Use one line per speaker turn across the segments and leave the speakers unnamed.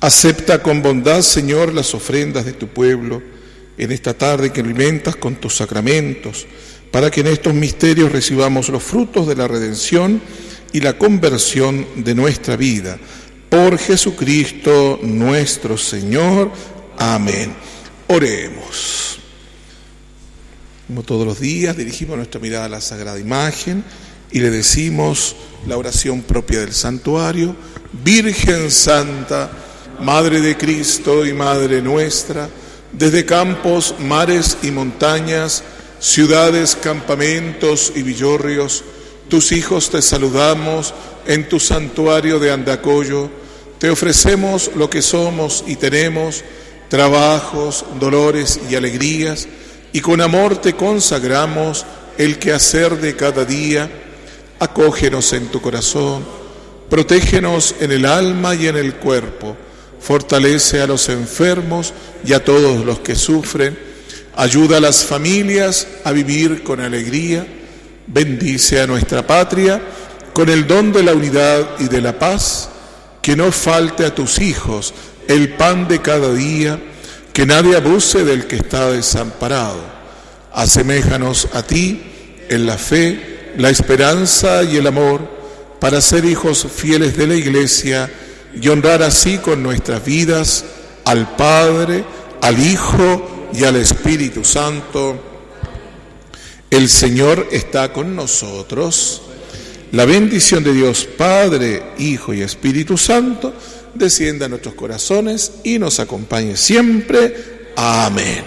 Acepta con bondad, Señor, las ofrendas de tu pueblo en esta tarde que alimentas con tus sacramentos, para que en estos misterios recibamos los frutos de la redención y la conversión de nuestra vida. Por Jesucristo nuestro Señor. Amén. Oremos. Como todos los días, dirigimos nuestra mirada a la Sagrada Imagen y le decimos la oración propia del santuario. Virgen Santa, Madre de Cristo y Madre nuestra, desde campos, mares y montañas, ciudades, campamentos y villorrios, tus hijos te saludamos en tu santuario de Andacollo. Te ofrecemos lo que somos y tenemos, trabajos, dolores y alegrías, y con amor te consagramos el quehacer de cada día. Acógenos en tu corazón, protégenos en el alma y en el cuerpo, fortalece a los enfermos y a todos los que sufren, ayuda a las familias a vivir con alegría, bendice a nuestra patria con el don de la unidad y de la paz, que no falte a tus hijos el pan de cada día, que nadie abuse del que está desamparado. Aseméjanos a ti en la fe, la esperanza y el amor, para ser hijos fieles de la Iglesia y honrar así con nuestras vidas al Padre, al Hijo y al Espíritu Santo. El Señor está con nosotros. La bendición de Dios Padre, Hijo y Espíritu Santo descienda a nuestros corazones y nos acompañe siempre. Amén.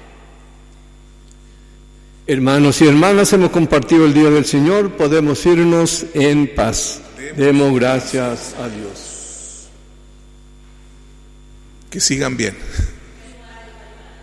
Hermanos y hermanas, hemos compartido el día del Señor, podemos irnos en paz. Demos gracias a Dios.
Que sigan bien.